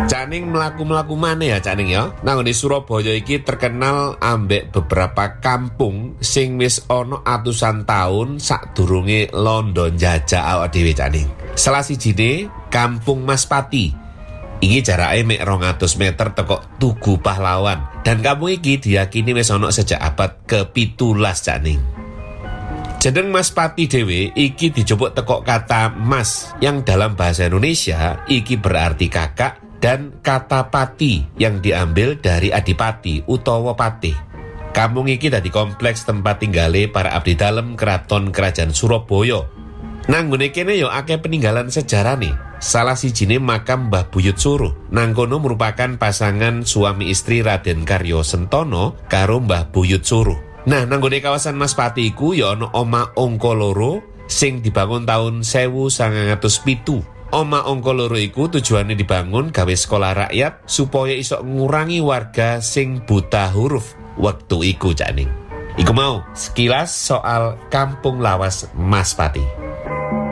Caning mlaku-mlaku maneh ya Caning ya. Nang di Surabaya iki terkenal ambek beberapa kampung sing wis ana atusan taun sadurunge London jajah awak dhewe Caning. Salah sijine Kampung Maspati. Iki jarake mek 200 meter teko Tugu Pahlawan. Dan kampung iki diyakini wis ana sejak abad ke-17 Caning. Jeneng Maspati dhewe iki dijupuk teko kata mas yang dalam bahasa Indonesia iki berarti kakak, dan kata pati yang diambil dari adipati utawa patih. Kampung iki dadi kompleks tempat tinggale para abdi dalem keraton kerajaan Surabaya. Nang ngene kene yo akeh peninggalan sejarah nih. Salah sijine makam Mbah Buyut Suruh. Nang kono merupakan pasangan suami istri Raden Karyo Sentono karo Mbah Buyut Suruh. Nah, nang ngene kawasan Maspati iku yo ana Oma Angka Loro sing dibangun tahun 1907. Oma Angka Loro iku tujuannya dibangun gawe sekolah rakyat supaya iso ngurangi warga sing buta huruf waktu iku Caning. Iku mau sekilas soal Kampung Lawas Maspati.